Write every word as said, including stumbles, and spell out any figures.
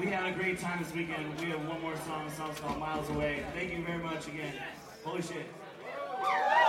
we had a great time this weekend. We have one more song. The song's called Miles Away. Thank you very much again. Holy shit.